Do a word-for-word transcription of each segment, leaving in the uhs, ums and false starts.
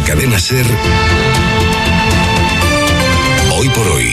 Cadena SER, Hoy por Hoy,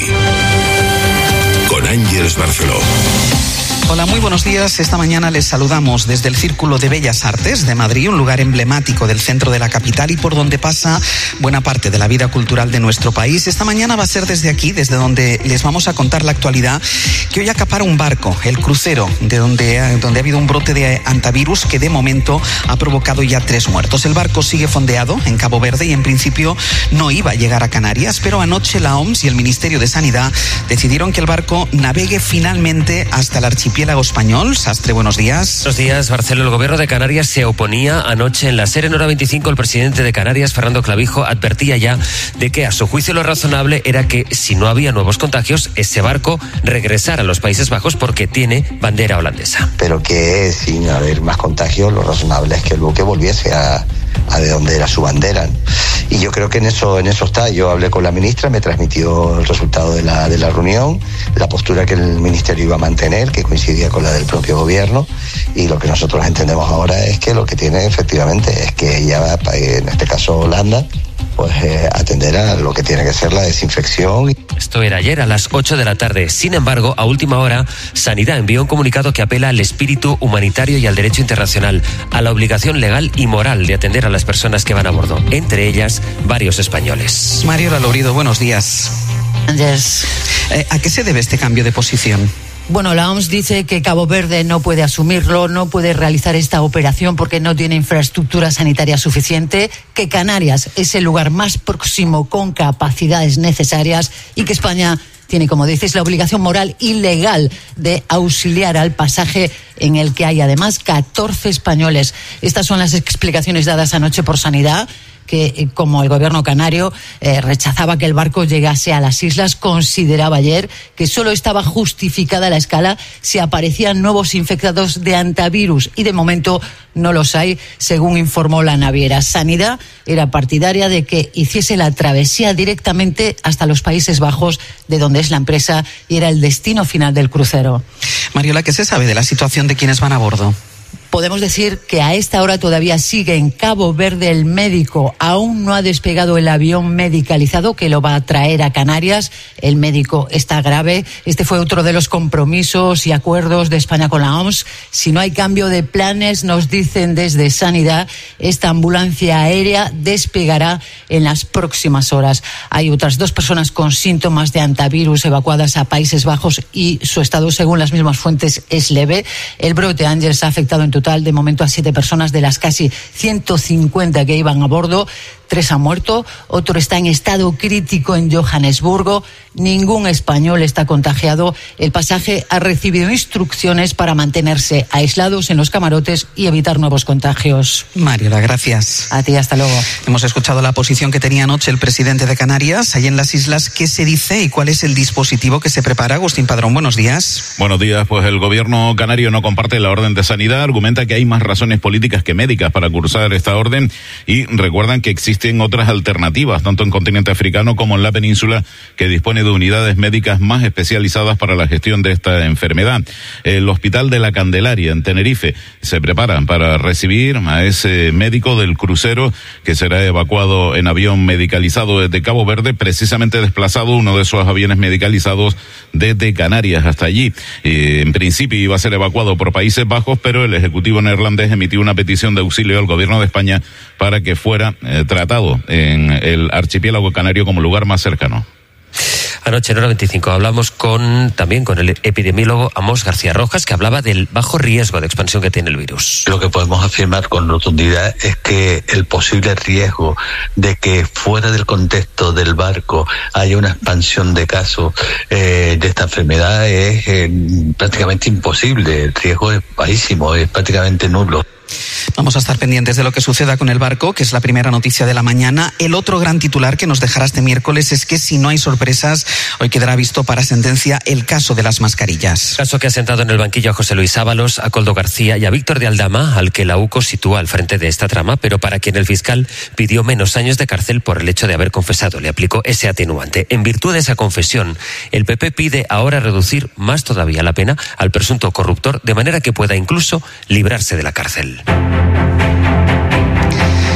con Ángeles Barceló. Hola, muy buenos días. Esta mañana les saludamos desde el Círculo de Bellas Artes de Madrid, un lugar emblemático del centro de la capital y por donde pasa buena parte de la vida cultural de nuestro país. Esta mañana va a ser desde aquí, desde donde les vamos a contar la actualidad, que hoy acapara un barco, el Crucero, de donde, donde ha habido un brote de hantavirus que de momento ha provocado ya tres muertos. El barco sigue fondeado en Cabo Verde y en principio no iba a llegar a Canarias, pero anoche la O M S y el Ministerio de Sanidad decidieron que el barco navegue finalmente hasta el archipiélago español. Sastre, buenos días. Buenos días, Marcelo. El gobierno de Canarias se oponía anoche en la SER en Hora veinticinco. El presidente de Canarias, Fernando Clavijo, advertía ya de que a su juicio lo razonable era que si no había nuevos contagios, ese barco regresara a los Países Bajos porque tiene bandera holandesa. Pero que sin haber más contagios, lo razonable es que el buque volviese a, a de donde era su bandera. Y yo creo que en eso, en eso está. Yo hablé con la ministra, me transmitió el resultado de la, de la reunión, la postura que el ministerio iba a mantener, que coincidía con la del propio gobierno, y lo que nosotros entendemos ahora es que lo que tiene efectivamente es que ella, en este caso Holanda, pues eh, atender a lo que tiene que ser la desinfección. Esto era ayer a las ocho de la tarde. Sin embargo, a última hora, Sanidad envió un comunicado que apela al espíritu humanitario y al derecho internacional, a la obligación legal y moral de atender a las personas que van a bordo, entre ellas varios españoles. Mario Lorido, buenos días. Yes. Eh, ¿A qué se debe este cambio de posición? Bueno, la O M S dice que Cabo Verde no puede asumirlo, no puede realizar esta operación porque no tiene infraestructura sanitaria suficiente, que Canarias es el lugar más próximo con capacidades necesarias y que España tiene, como dices, la obligación moral y legal de auxiliar al pasaje en el que hay además catorce españoles. Estas son las explicaciones dadas anoche por Sanidad, que como el gobierno canario eh, rechazaba que el barco llegase a las islas, consideraba ayer que solo estaba justificada la escala si aparecían nuevos infectados de hantavirus y de momento no los hay, según informó la naviera. Sanidad era partidaria de que hiciese la travesía directamente hasta los Países Bajos, de donde es la empresa y era el destino final del crucero. Mariola, ¿qué se sabe de la situación de quienes van a bordo? Podemos decir que a esta hora todavía sigue en Cabo Verde el médico. Aún no ha despegado el avión medicalizado que lo va a traer a Canarias. El médico está grave. Este fue otro de los compromisos y acuerdos de España con la O M S. Si no hay cambio de planes, nos dicen desde Sanidad, esta ambulancia aérea despegará en las próximas horas. Hay otras dos personas con síntomas de hantavirus evacuadas a Países Bajos y su estado, según las mismas fuentes, es leve. El brote, Ángeles, ha afectado en total de momento a siete personas de las casi ciento cincuenta que iban a bordo. Tres han muerto, otro está en estado crítico en Johannesburgo. Ningún español está contagiado. El pasaje ha recibido instrucciones para mantenerse aislados en los camarotes y evitar nuevos contagios. Mariola, gracias. A ti, hasta luego. Hemos escuchado la posición que tenía anoche el presidente de Canarias. Allí en las islas, ¿qué se dice y cuál es el dispositivo que se prepara? Agustín Padrón, buenos días. Buenos días. Pues el gobierno canario no comparte la orden de Sanidad, argumenta que hay más razones políticas que médicas para cursar esta orden y recuerdan que existe Existen otras alternativas, tanto en continente africano como en la península, que dispone de unidades médicas más especializadas para la gestión de esta enfermedad. El Hospital de la Candelaria, en Tenerife, se prepara para recibir a ese médico del crucero que será evacuado en avión medicalizado desde Cabo Verde, precisamente desplazado uno de esos aviones medicalizados desde Canarias hasta allí. Eh, en principio iba a ser evacuado por Países Bajos, pero el Ejecutivo neerlandés emitió una petición de auxilio al Gobierno de España para que fuera eh, tratado en el archipiélago canario como lugar más cercano. Anoche en Hora veinticinco hablamos con también con el epidemiólogo Amos García Rojas, que hablaba del bajo riesgo de expansión que tiene el virus. Lo que podemos afirmar con rotundidad es que el posible riesgo de que fuera del contexto del barco haya una expansión de casos eh, de esta enfermedad es eh, prácticamente imposible. El riesgo es bajísimo, es prácticamente nulo. Vamos a estar pendientes de lo que suceda con el barco, que es la primera noticia de la mañana. El otro gran titular que nos dejará este miércoles es que, si no hay sorpresas, hoy quedará visto para sentencia el caso de las mascarillas. Caso que ha sentado en el banquillo a José Luis Ábalos, a Coldo García y a Víctor de Aldama, al que la U C O sitúa al frente de esta trama, pero para quien el fiscal pidió menos años de cárcel por el hecho de haber confesado. Le aplicó ese atenuante. En virtud de esa confesión, el P P pide ahora reducir más todavía la pena al presunto corruptor, de manera que pueda incluso librarse de la cárcel.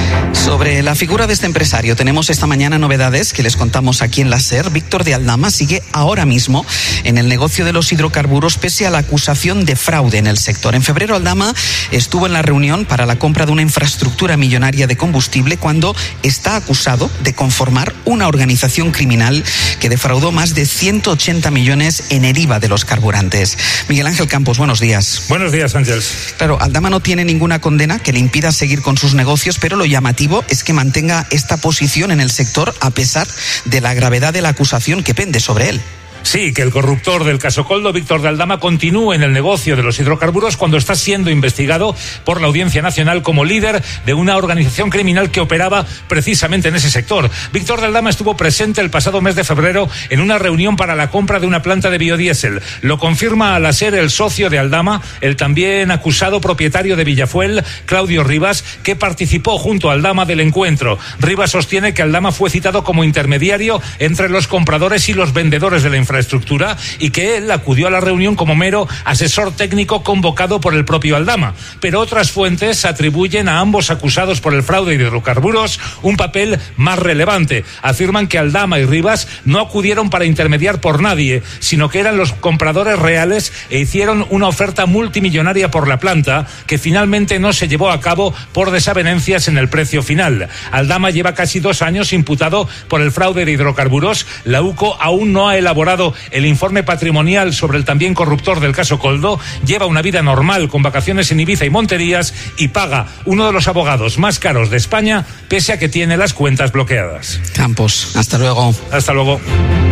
Sobre la figura de este empresario tenemos esta mañana novedades que les contamos aquí en la SER. Víctor de Aldama sigue ahora mismo en el negocio de los hidrocarburos pese a la acusación de fraude en el sector. En febrero Aldama estuvo en la reunión para la compra de una infraestructura millonaria de combustible cuando está acusado de conformar una organización criminal que defraudó más de ciento ochenta millones en el I V A de los carburantes. Miguel Ángel Campos, buenos días. Buenos días, Ángels. Claro, Aldama no tiene ninguna condena que le impida seguir con sus negocios, pero lo llamativo es que mantenga esta posición en el sector a pesar de la gravedad de la acusación que pende sobre él. Sí, que el corruptor del caso Coldo, Víctor de Aldama, continúe en el negocio de los hidrocarburos cuando está siendo investigado por la Audiencia Nacional como líder de una organización criminal que operaba precisamente en ese sector. Víctor de Aldama estuvo presente el pasado mes de febrero en una reunión para la compra de una planta de biodiesel. Lo confirma al ser el socio de Aldama, el también acusado propietario de Villafuel, Claudio Rivas, que participó junto a Aldama del encuentro. Rivas sostiene que Aldama fue citado como intermediario entre los compradores y los vendedores de la infraestructura infraestructura y que él acudió a la reunión como mero asesor técnico convocado por el propio Aldama. Pero otras fuentes atribuyen a ambos acusados por el fraude de hidrocarburos un papel más relevante. Afirman que Aldama y Rivas no acudieron para intermediar por nadie, sino que eran los compradores reales e hicieron una oferta multimillonaria por la planta que finalmente no se llevó a cabo por desavenencias en el precio final. Aldama lleva casi dos años imputado por el fraude de hidrocarburos. La UCO aún no ha elaborado el informe patrimonial sobre el también corruptor del caso Coldo. Lleva una vida normal con vacaciones en Ibiza y Monterías y paga uno de los abogados más caros de España pese a que tiene las cuentas bloqueadas. Campos, hasta luego. Hasta luego.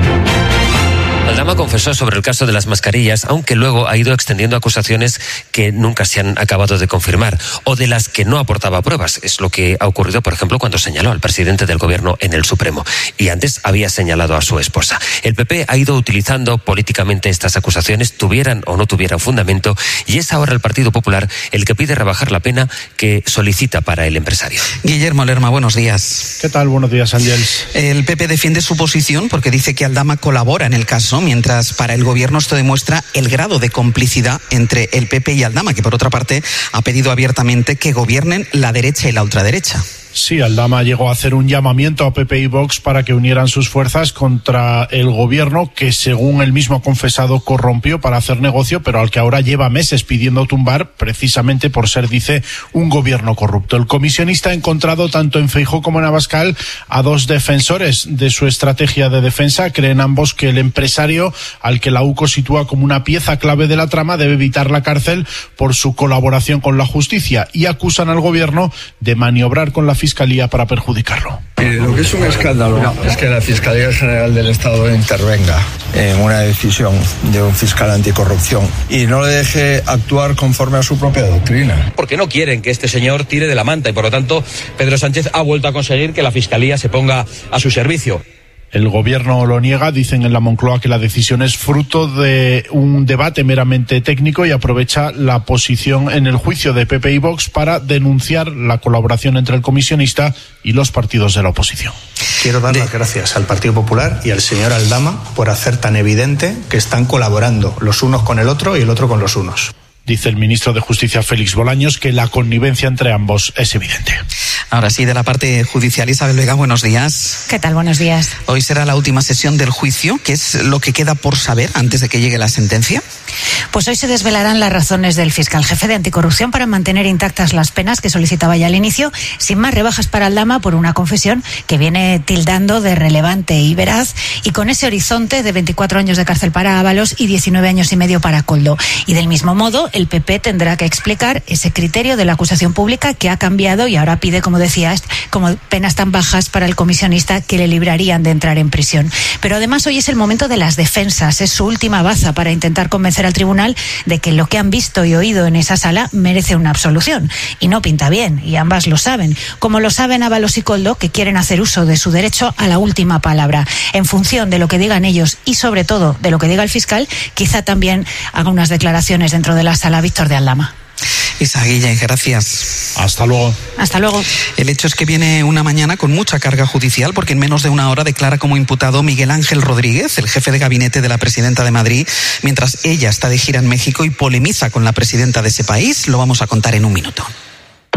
Aldama confesó sobre el caso de las mascarillas, aunque luego ha ido extendiendo acusaciones que nunca se han acabado de confirmar o de las que no aportaba pruebas. Es lo que ha ocurrido, por ejemplo, cuando señaló al presidente del gobierno en el Supremo. Y antes había señalado a su esposa. El P P ha ido utilizando políticamente estas acusaciones, tuvieran o no tuvieran fundamento, y es ahora el Partido Popular el que pide rebajar la pena que solicita para el empresario. Guillermo Lerma, buenos días. ¿Qué tal? Buenos días, Ángels. El P P defiende su posición porque dice que Aldama colabora en el caso, mientras para el gobierno esto demuestra el grado de complicidad entre el P P y Aldama, que por otra parte ha pedido abiertamente que gobiernen la derecha y la ultraderecha. Sí, Aldama llegó a hacer un llamamiento a P P y Vox para que unieran sus fuerzas contra el gobierno que, según él mismo ha confesado, corrompió para hacer negocio, pero al que ahora lleva meses pidiendo tumbar precisamente por ser, dice, un gobierno corrupto. El comisionista ha encontrado tanto en Feijóo como en Abascal a dos defensores de su estrategia de defensa. Creen ambos que el empresario, al que la UCO sitúa como una pieza clave de la trama, debe evitar la cárcel por su colaboración con la justicia, y acusan al gobierno de maniobrar con la Fiscalía para perjudicarlo. Eh, lo que es un escándalo es que la Fiscalía General del Estado intervenga en una decisión de un fiscal anticorrupción y no le deje actuar conforme a su propia doctrina. Porque no quieren que este señor tire de la manta y por lo tanto Pedro Sánchez ha vuelto a conseguir que la Fiscalía se ponga a su servicio. El gobierno lo niega, dicen en la Moncloa que la decisión es fruto de un debate meramente técnico y aprovecha la posición en el juicio de P P y Vox para denunciar la colaboración entre el comisionista y los partidos de la oposición. Quiero dar de... las gracias al Partido Popular y al señor Aldama por hacer tan evidente que están colaborando los unos con el otro y el otro con los unos. Dice el ministro de Justicia, Félix Bolaños, que la connivencia entre ambos es evidente. Ahora sí, de la parte judicial, Isabel Vega, buenos días. ¿Qué tal? Buenos días. Hoy será la última sesión del juicio. ¿Qué es lo que queda por saber antes de que llegue la sentencia? Pues hoy se desvelarán las razones del fiscal jefe de anticorrupción para mantener intactas las penas que solicitaba ya al inicio, sin más rebajas para Aldama por una confesión que viene tildando de relevante y veraz, y con ese horizonte de veinticuatro años de cárcel para Ábalos y diecinueve años y medio para Coldo. Y del mismo modo, el P P tendrá que explicar ese criterio de la acusación pública que ha cambiado y ahora pide, como decías, como penas tan bajas para el comisionista que le librarían de entrar en prisión. Pero además hoy es el momento de las defensas, es su última baza para intentar convencer al tribunal de que lo que han visto y oído en esa sala merece una absolución. Y no pinta bien, y ambas lo saben, como lo saben Ábalos y Coldo, que quieren hacer uso de su derecho a la última palabra. En función de lo que digan ellos y sobre todo de lo que diga el fiscal, quizá también haga unas declaraciones dentro de la sala Víctor de Aldama. Isa Guille, gracias. Hasta luego. Hasta luego. El hecho es que viene una mañana con mucha carga judicial porque en menos de una hora declara como imputado Miguel Ángel Rodríguez, el jefe de gabinete de la presidenta de Madrid, mientras ella está de gira en México y polemiza con la presidenta de ese país. Lo vamos a contar en un minuto.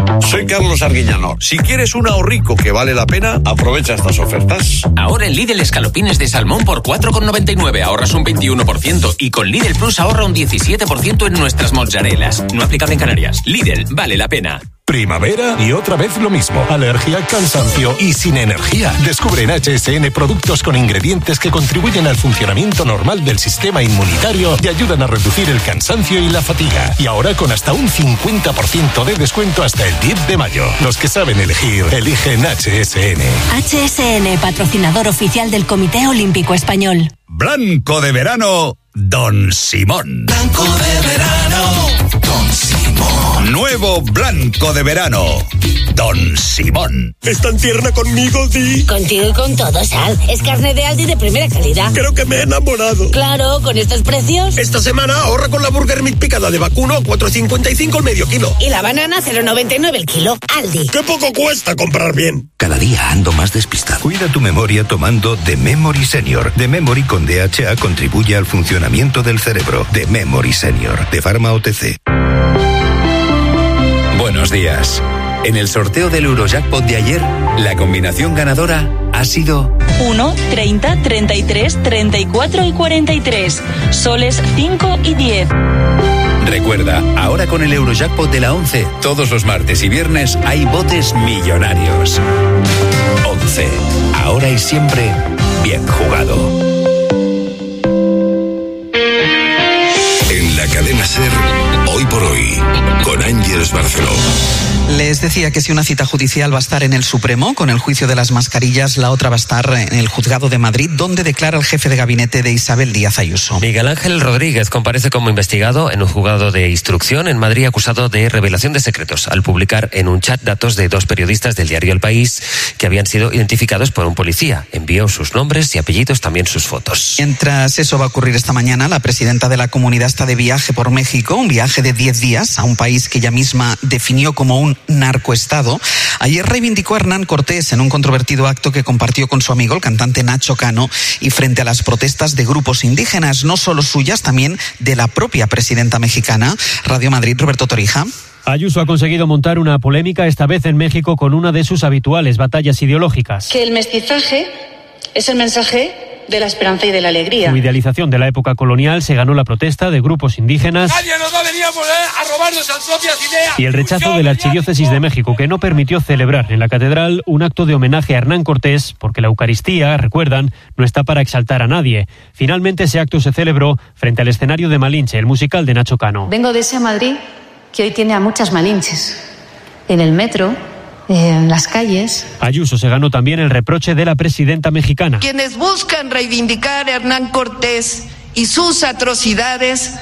Soy Carlos Arguiñano. Si quieres un ahorrico que vale la pena, aprovecha estas ofertas. Ahora en Lidl escalopines de salmón por cuatro con noventa y nueve ahorras un veintiuno por ciento y con Lidl Plus ahorra un diecisiete por ciento en nuestras mozzarelas. No aplicable en Canarias. Lidl, vale la pena. Primavera y otra vez lo mismo. Alergia, cansancio y sin energía. Descubre en H S N productos con ingredientes que contribuyen al funcionamiento normal del sistema inmunitario y ayudan a reducir el cansancio y la fatiga. Y ahora con hasta un cincuenta por ciento de descuento hasta el diez de mayo. Los que saben elegir, eligen H S N. H S N, patrocinador oficial del Comité Olímpico Español. Blanco de verano, Don Simón. Blanco de verano, Don Simón. Nuevo blanco de verano, Don Simón. ¿Es tan tierna conmigo, Di? Contigo y con todo, Sal. Es carne de Aldi de primera calidad. Creo que me he enamorado. Claro, con estos precios. Esta semana ahorra con la Burger Meat picada de vacuno a cuatro cincuenta y cinco el medio kilo. Y la banana cero noventa y nueve el kilo. Aldi. ¡Qué poco cuesta comprar bien! Cada día ando más despistado. Cuida tu memoria tomando The Memory Senior. The Memory con D H A contribuye al funcionamiento del cerebro. The Memory Senior, de Pharma O T C. Buenos días. En el sorteo del Eurojackpot de ayer, la combinación ganadora ha sido uno, treinta, treinta y tres, treinta y cuatro y cuarenta y tres. Soles cinco y diez. Recuerda, ahora con el Eurojackpot de la once, todos los martes y viernes hay botes millonarios. once. Ahora y siempre, bien jugado. En la cadena SER, hoy por hoy, con Ángeles Barceló. Les decía que si una cita judicial va a estar en el Supremo, con el juicio de las mascarillas, la otra va a estar en el Juzgado de Madrid, donde declara el jefe de gabinete de Isabel Díaz Ayuso. Miguel Ángel Rodríguez comparece como investigado en un juzgado de instrucción en Madrid, acusado de revelación de secretos al publicar en un chat datos de dos periodistas del diario El País que habían sido identificados por un policía. Envió sus nombres y apellidos, también sus fotos. Mientras eso va a ocurrir esta mañana, la presidenta de la comunidad está de viaje por México, un viaje de diez días a un país que ella misma definió como un narcoestado. Ayer reivindicó a Hernán Cortés en un controvertido acto que compartió con su amigo el cantante Nacho Cano y frente a las protestas de grupos indígenas, no solo suyas, también de la propia presidenta mexicana. Radio Madrid, Roberto Torija. Ayuso ha conseguido montar una polémica, esta vez en México, con una de sus habituales batallas ideológicas. Que el mestizaje es el mensaje de la esperanza y de la alegría. Su idealización de la época colonial se ganó la protesta de grupos indígenas. Nadie nos va a venir a poner a robar nuestras propias ideas. Y el rechazo de la Archidiócesis de México, que no permitió celebrar en la catedral un acto de homenaje a Hernán Cortés, porque la Eucaristía, recuerdan, no está para exaltar a nadie. Finalmente ese acto se celebró frente al escenario de Malinche, el musical de Nacho Cano. Vengo de ese Madrid que hoy tiene a muchas Malinches. En el metro, en las calles. Ayuso se ganó también el reproche de la presidenta mexicana. Quienes buscan reivindicar a Hernán Cortés y sus atrocidades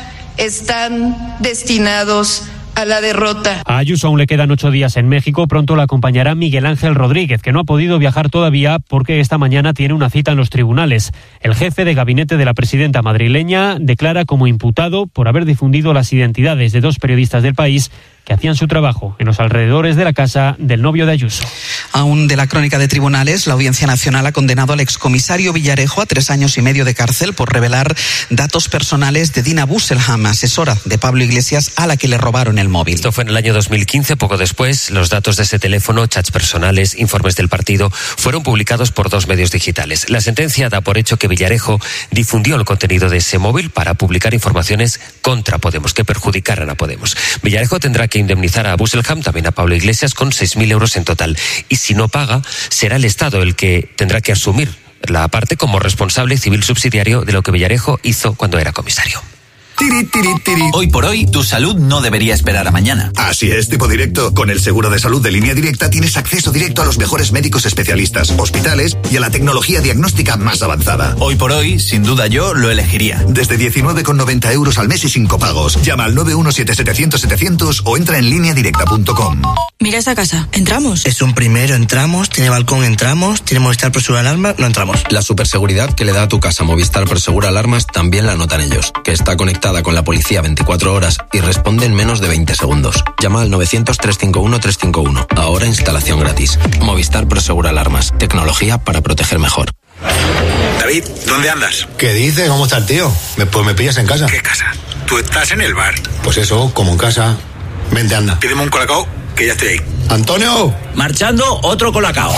están destinados a la derrota. A Ayuso aún le quedan ocho días en México. Pronto la acompañará Miguel Ángel Rodríguez, que no ha podido viajar todavía porque esta mañana tiene una cita en los tribunales. El jefe de gabinete de la presidenta madrileña declara como imputado por haber difundido las identidades de dos periodistas del País que hacían su trabajo en los alrededores de la casa del novio de Ayuso. Aún de la crónica de tribunales, la Audiencia Nacional ha condenado al excomisario Villarejo a tres años y medio de cárcel por revelar datos personales de Dina Busselham, asesora de Pablo Iglesias, a la que le robaron el móvil. Esto fue en el año dos mil quince. Poco después, los datos de ese teléfono, chats personales, informes del partido, fueron publicados por dos medios digitales. La sentencia da por hecho que Villarejo difundió el contenido de ese móvil para publicar informaciones contra Podemos, que perjudicaran a Podemos. Villarejo tendrá que indemnizar a Busselham, también a Pablo Iglesias, con seis mil euros en total. Y si no paga, será el Estado el que tendrá que asumir la parte como responsable civil subsidiario de lo que Villarejo hizo cuando era comisario. Tiri, tiri, tiri. Hoy por hoy, tu salud no debería esperar a mañana. Así es, tipo directo. Con el seguro de salud de Línea Directa tienes acceso directo a los mejores médicos especialistas, hospitales y a la tecnología diagnóstica más avanzada. Hoy por hoy, sin duda yo lo elegiría. Desde diecinueve con noventa euros al mes y sin copagos. Llama al nueve uno siete setecientos setecientos o entra en línea directa punto com. Mira esta casa, ¿entramos? Es un primero, entramos, tiene balcón, entramos, tiene Movistar Prosegur Alarmas, no entramos. La superseguridad que le da a tu casa Movistar Prosegur Alarmas también la notan ellos, que está conectada con la policía veinticuatro horas y responde en menos de veinte segundos. Llama al novecientos, trescientos cincuenta y uno, trescientos cincuenta y uno. Ahora instalación gratis. Movistar Prosegur Alarmas. Tecnología para proteger mejor. David, ¿dónde andas? ¿Qué dice? ¿Cómo está el tío? Me, pues me pillas en casa. ¿Qué casa? Tú estás en el bar. Pues eso, como en casa. Vente, anda. Pídeme un colacao, que ya estoy ahí. Antonio. Marchando, otro Colacao.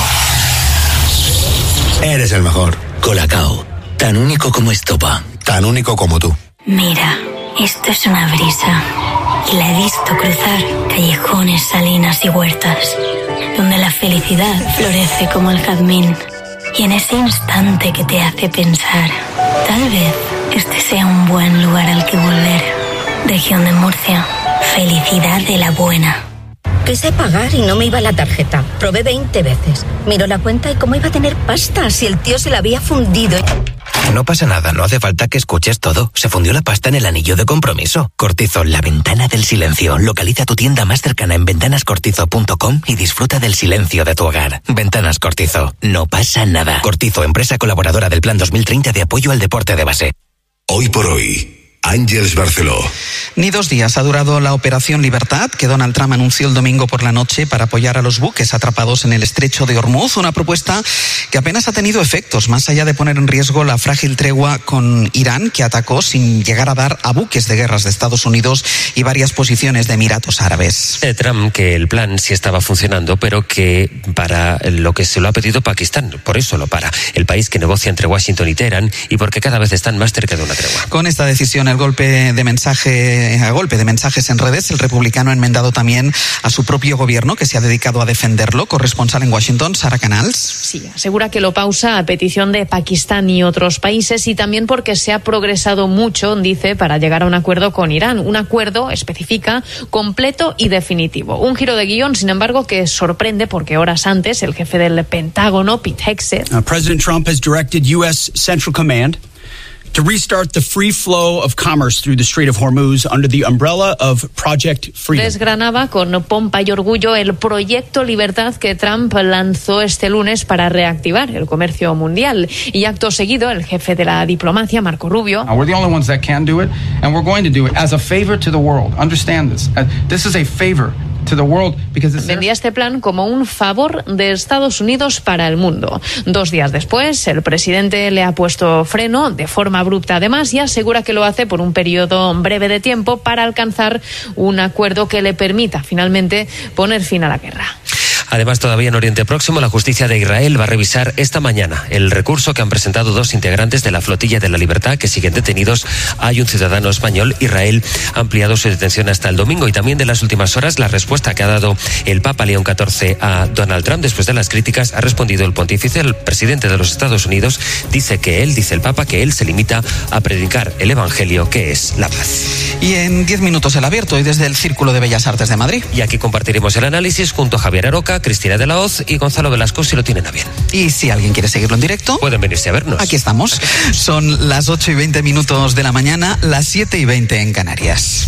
Eres el mejor. Colacao, tan único como estopa. Tan único como tú. Mira, esto es una brisa. Y la he visto cruzar callejones, salinas y huertas, donde la felicidad florece como el jazmín. Y en ese instante que te hace pensar, tal vez este sea un buen lugar al que volver. Región de Murcia, felicidad de la buena. Quise pagar y no me iba la tarjeta. Probé veinte veces. Miró la cuenta y cómo iba a tener pasta si el tío se la había fundido. No pasa nada, no hace falta que escuches todo. Se fundió la pasta en el anillo de compromiso. Cortizo, la ventana del silencio. Localiza tu tienda más cercana en ventanas cortizo punto com y disfruta del silencio de tu hogar. Ventanas Cortizo, no pasa nada. Cortizo, empresa colaboradora del Plan dos mil treinta de apoyo al deporte de base. Hoy por hoy, Ángeles Barceló. Ni dos días ha durado la Operación Libertad que Donald Trump anunció el domingo por la noche para apoyar a los buques atrapados en el estrecho de Hormuz, una propuesta que apenas ha tenido efectos, más allá de poner en riesgo la frágil tregua con Irán, que atacó sin llegar a dar a buques de guerras de Estados Unidos y varias posiciones de Emiratos Árabes. Eh, Trump que el plan sí estaba funcionando, pero que para lo que se lo ha pedido Pakistán, por eso lo para, el país que negocia entre Washington y Teherán y porque cada vez están más cerca de una tregua. Con esta decisión, el golpe de mensaje, a golpe de mensajes en redes, el republicano ha enmendado también a su propio gobierno, que se ha dedicado a defenderlo. Corresponsal en Washington, Sara Canals. Sí, asegura que lo pausa a petición de Pakistán y otros países y también porque se ha progresado mucho, dice, para llegar a un acuerdo con Irán. Un acuerdo, especifica, completo y definitivo. Un giro de guión, sin embargo, que sorprende porque horas antes el jefe del Pentágono, Pete Hegseth, uh, President Trump has directed U S Central Command to restart the free flow of commerce through the Strait of Hormuz under the umbrella of Project Freedom. Desgranaba con pompa y orgullo el proyecto Libertad que Trump lanzó este lunes para reactivar el comercio mundial. Y acto seguido, el jefe de la diplomacia, Marco Rubio, we're the only ones that can do it, and we're going to do it as a favor to the world. Understand this. Uh, this is a favor to the world because it's vendía este plan como un favor de Estados Unidos para el mundo. Dos días después, el presidente le ha puesto freno de forma abrupta además y asegura que lo hace por un periodo breve de tiempo para alcanzar un acuerdo que le permita finalmente poner fin a la guerra. Además, todavía en Oriente Próximo, la justicia de Israel va a revisar esta mañana el recurso que han presentado dos integrantes de la Flotilla de la Libertad que siguen detenidos. Hay un ciudadano español. Israel ha ampliado su detención hasta el domingo. Y también de las últimas horas, la respuesta que ha dado el Papa León catorce a Donald Trump después de las críticas ha respondido el pontífice. El presidente de los Estados Unidos dice que él, dice el Papa, que él se limita a predicar el Evangelio, que es la paz. Y en diez minutos el abierto y desde el Círculo de Bellas Artes de Madrid. Y aquí compartiremos el análisis junto a Javier Aroca, Cristina de la Hoz y Gonzalo Velasco, si lo tienen a bien. Y si alguien quiere seguirlo en directo, pueden venirse a vernos. Aquí estamos. Son las ocho y veinte minutos de la mañana, las siete y veinte en Canarias.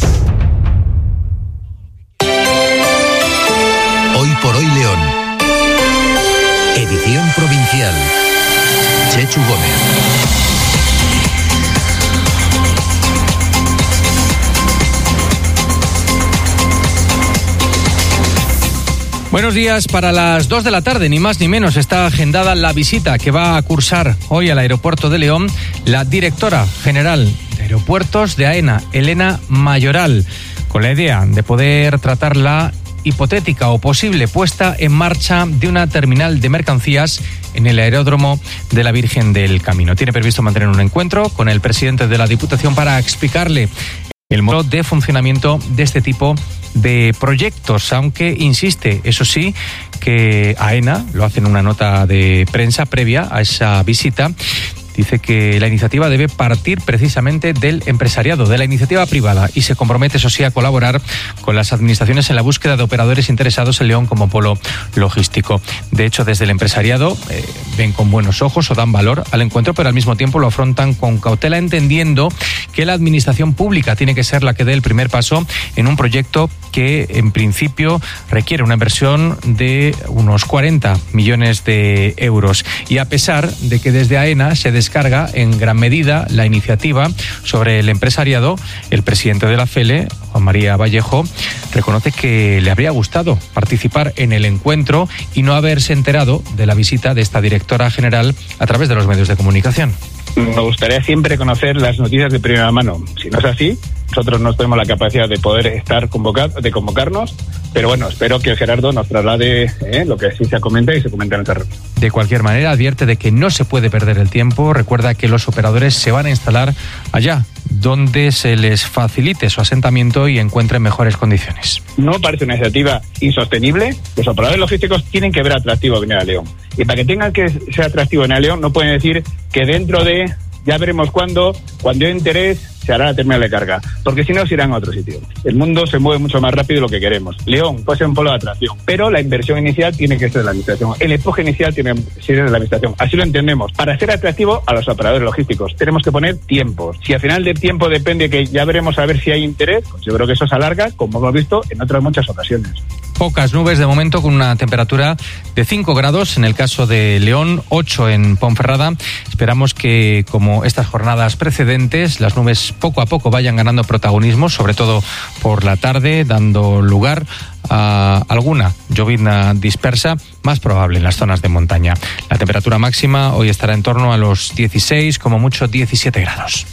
Hoy por hoy León. Edición provincial. Chechu Gómez. Buenos días. Para las dos de la tarde, ni más ni menos, está agendada la visita que va a cursar hoy al aeropuerto de León la directora general de Aeropuertos de AENA, Elena Mayoral, con la idea de poder tratar la hipotética o posible puesta en marcha de una terminal de mercancías en el aeródromo de la Virgen del Camino. Tiene previsto mantener un encuentro con el presidente de la Diputación para explicarle el modo de funcionamiento de este tipo de proyectos, aunque insiste, eso sí, que AENA, lo hace en una nota de prensa previa a esa visita, dice que la iniciativa debe partir precisamente del empresariado, de la iniciativa privada, y se compromete, eso sí, a colaborar con las administraciones en la búsqueda de operadores interesados en León como polo logístico. De hecho, desde el empresariado eh, ven con buenos ojos o dan valor al encuentro, pero al mismo tiempo lo afrontan con cautela, entendiendo que la administración pública tiene que ser la que dé el primer paso en un proyecto que en principio requiere una inversión de unos cuarenta millones de euros. Y a pesar de que desde AENA se descarga en gran medida la iniciativa sobre el empresariado, el presidente de la FELE, Juan María Vallejo, reconoce que le habría gustado participar en el encuentro y no haberse enterado de la visita de esta directora general a través de los medios de comunicación. Me gustaría siempre conocer las noticias de primera mano. Si no es así, Nosotros no tenemos la capacidad de poder estar convocados, de convocarnos, pero bueno, espero que Gerardo nos traslade eh, lo que sí se comenta y se comenta en el terreno. De cualquier manera, advierte de que no se puede perder el tiempo. Recuerda que los operadores se van a instalar allá donde se les facilite su asentamiento y encuentren mejores condiciones. No parece una iniciativa insostenible. Los operadores logísticos tienen que ver atractivo venir a León. Y para que tengan que ser atractivo venir a León, no pueden decir que dentro de, ya veremos cuándo, cuando haya interés, se hará la terminal de carga, porque si no se irán a otro sitio. El mundo se mueve mucho más rápido de lo que queremos. León puede ser un polo de atracción, pero la inversión inicial tiene que ser de la administración. El empuje inicial tiene que ser de la administración. Así lo entendemos. Para ser atractivo a los operadores logísticos tenemos que poner tiempos. Si al final del tiempo depende que ya veremos a ver si hay interés, pues yo creo que eso se alarga, como hemos visto en otras muchas ocasiones. Pocas nubes de momento, con una temperatura de cinco grados en el caso de León, ocho en Ponferrada. Esperamos que, como estas jornadas precedentes, las nubes poco a poco vayan ganando protagonismo, sobre todo por la tarde, dando lugar a alguna llovizna dispersa, más probable en las zonas de montaña. La temperatura máxima hoy estará en torno a los dieciséis, como mucho diecisiete grados.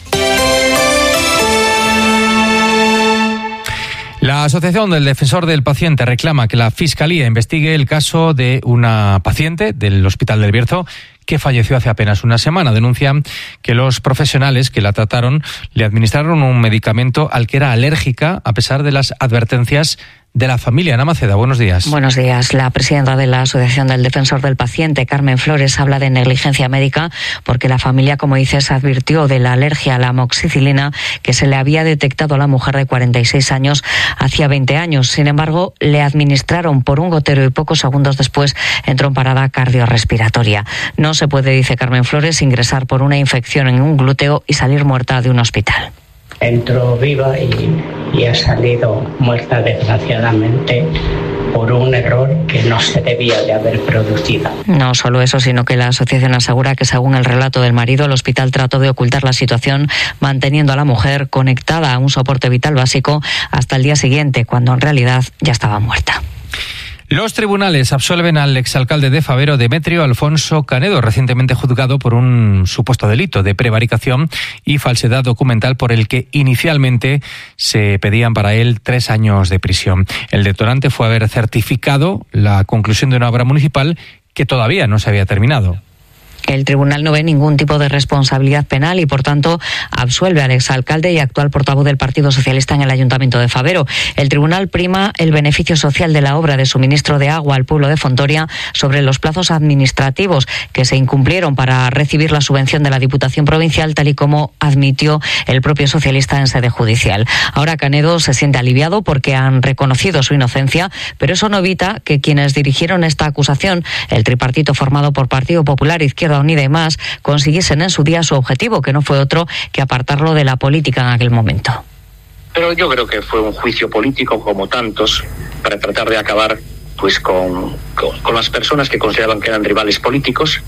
La Asociación del Defensor del Paciente reclama que la Fiscalía investigue el caso de una paciente del Hospital del Bierzo que falleció hace apenas una semana. Denuncian que los profesionales que la trataron le administraron un medicamento al que era alérgica, a pesar de las advertencias de la familia. Ana Maceda, buenos días. Buenos días. La presidenta de la Asociación del Defensor del Paciente, Carmen Flores, habla de negligencia médica porque la familia, como dices, advirtió de la alergia a la amoxicilina que se le había detectado a la mujer de cuarenta y seis años hacía veinte años. Sin embargo, le administraron por un gotero y pocos segundos después entró en parada cardiorrespiratoria. No se puede, dice Carmen Flores, ingresar por una infección en un glúteo y salir muerta de un hospital. Entró viva y, y ha salido muerta, desgraciadamente, por un error que no se debía de haber producido. No solo eso, sino que la asociación asegura que, según el relato del marido, el hospital trató de ocultar la situación manteniendo a la mujer conectada a un soporte vital básico hasta el día siguiente, cuando en realidad ya estaba muerta. Los tribunales absolven al exalcalde de Fabero, Demetrio Alfonso Canedo, recientemente juzgado por un supuesto delito de prevaricación y falsedad documental por el que inicialmente se pedían para él tres años de prisión. El detonante fue haber certificado la conclusión de una obra municipal que todavía no se había terminado. El tribunal no ve ningún tipo de responsabilidad penal y, por tanto, absuelve al exalcalde y actual portavoz del Partido Socialista en el Ayuntamiento de Fabero. El tribunal prima el beneficio social de la obra de suministro de agua al pueblo de Fontoria sobre los plazos administrativos que se incumplieron para recibir la subvención de la Diputación Provincial, tal y como admitió el propio socialista en sede judicial. Ahora Canedo se siente aliviado porque han reconocido su inocencia, pero eso no evita que quienes dirigieron esta acusación, el tripartito formado por Partido Popular, Izquierda Unida y Más, consiguiesen en su día su objetivo, que no fue otro que apartarlo de la política en aquel momento. Pero yo creo que fue un juicio político, como tantos, para tratar de acabar pues con, con, con las personas que consideraban que eran rivales políticos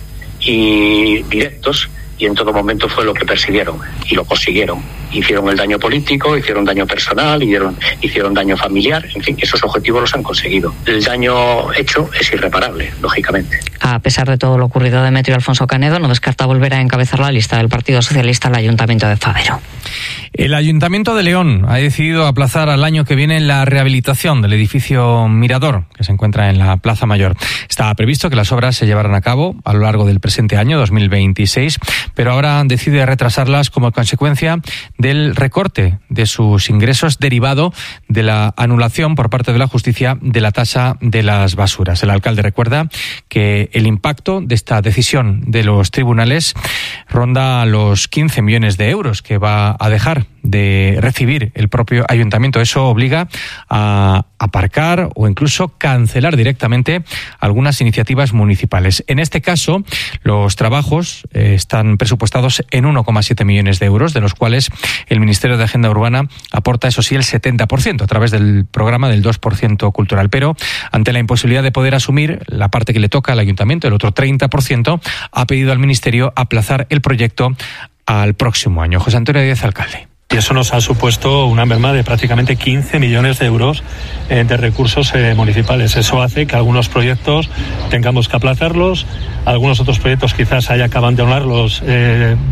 y directos, y en todo momento fue lo que persiguieron y lo consiguieron. Hicieron el daño político, hicieron daño personal, hicieron, hicieron daño familiar, en fin, esos objetivos los han conseguido. El daño hecho es irreparable, lógicamente. A pesar de todo lo ocurrido, Demetrio Alfonso Canedo no descarta volver a encabezar la lista del Partido Socialista al Ayuntamiento de Fabero. El Ayuntamiento de León ha decidido aplazar al año que viene la rehabilitación del edificio Mirador, que se encuentra en la Plaza Mayor. Estaba previsto que las obras se llevaran a cabo a lo largo del presente año, dos mil veintiséis, pero ahora decide retrasarlas como consecuencia del recorte de sus ingresos derivado de la anulación por parte de la justicia de la tasa de las basuras. El alcalde recuerda que el impacto de esta decisión de los tribunales ronda los quince millones de euros que va a dejar de recibir el propio ayuntamiento. Eso obliga a aparcar o incluso cancelar directamente algunas iniciativas municipales. En este caso, los trabajos eh, están presupuestados en uno coma siete millones de euros, de los cuales el Ministerio de Agenda Urbana aporta, eso sí, el setenta por ciento a través del programa del dos por ciento cultural. Pero ante la imposibilidad de poder asumir la parte que le toca al ayuntamiento, el otro treinta por ciento, ha pedido al Ministerio aplazar el proyecto al próximo año. José Antonio Díaz, alcalde. Y eso nos ha supuesto una merma de prácticamente quince millones de euros eh, de recursos eh, municipales. Eso hace que algunos proyectos tengamos que aplazarlos, algunos otros proyectos quizás haya acaban de anularlos eh,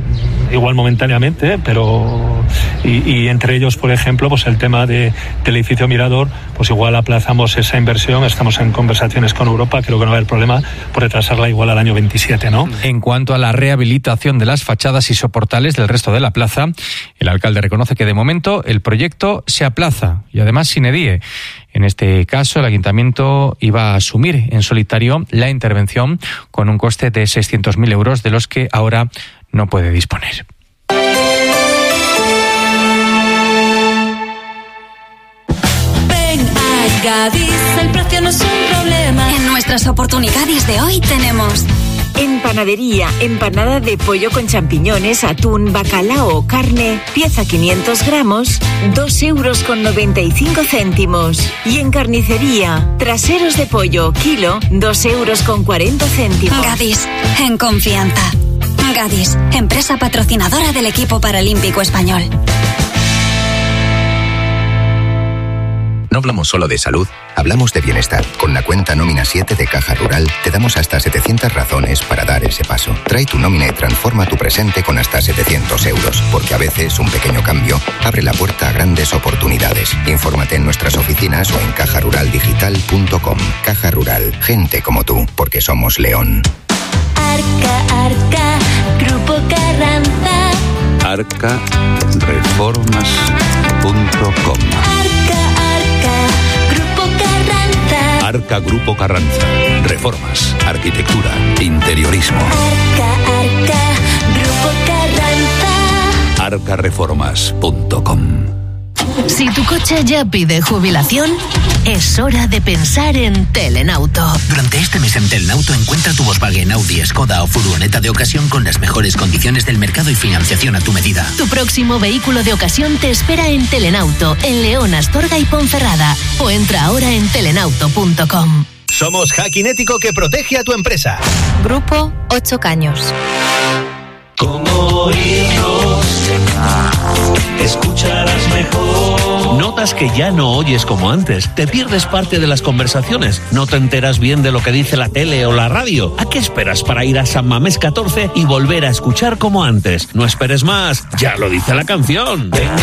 igual momentáneamente, pero y, y entre ellos, por ejemplo, pues el tema de, del edificio Mirador, pues igual aplazamos esa inversión, estamos en conversaciones con Europa, creo que no va a haber problema por retrasarla igual al año veintisiete, ¿no? En cuanto a la rehabilitación de las fachadas y soportales del resto de la plaza, el alcalde reconoce que de momento el proyecto se aplaza y además sin edie. En este caso, el ayuntamiento iba a asumir en solitario la intervención con un coste de seiscientos mil euros, de los que ahora no puede disponer. Ven a Gadis, el precio no es un problema. En nuestras oportunidades de hoy tenemos... En panadería, empanada de pollo con champiñones, atún, bacalao o carne, pieza quinientos gramos, dos euros con noventa y cinco céntimos. Y en carnicería, traseros de pollo, kilo, dos euros con cuarenta céntimos. Gadis, en confianza. Gadis, empresa patrocinadora del equipo paralímpico español. No hablamos solo de salud, hablamos de bienestar. Con la cuenta Nómina siete de Caja Rural te damos hasta setecientas razones para dar ese paso. Trae tu nómina y transforma tu presente con hasta setecientos euros, porque a veces un pequeño cambio abre la puerta a grandes oportunidades. Infórmate en nuestras oficinas o en caja rural digital punto com. Caja Rural, gente como tú, porque somos León. Arca, Arca, Grupo Carranza. arca reformas punto com. Arca Grupo Carranza. Reformas, arquitectura, interiorismo. Arca, Arca, Grupo Carranza. arca reformas punto com. Si tu coche ya pide jubilación, es hora de pensar en Telenauto. Durante este mes en Telenauto encuentra tu Volkswagen, Audi, Skoda o furgoneta de ocasión con las mejores condiciones del mercado y financiación a tu medida. Tu próximo vehículo de ocasión te espera en Telenauto, en León, Astorga y Ponferrada. O entra ahora en telenauto punto com. Somos Hacking Ético que protege a tu empresa. Grupo Ocho Caños. Como hijos, escucharás mejor. Notas que ya no oyes como antes. Te pierdes parte de las conversaciones. No te enteras bien de lo que dice la tele o la radio. ¿A qué esperas para ir a San Mamés catorce y volver a escuchar como antes? No esperes más. Ya lo dice la canción.